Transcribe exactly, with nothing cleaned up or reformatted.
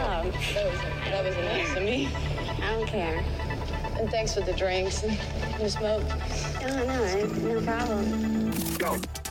that was, that was nice of me. I don't care. And thanks for the drinks and the smoke. No, no, no problem. Go.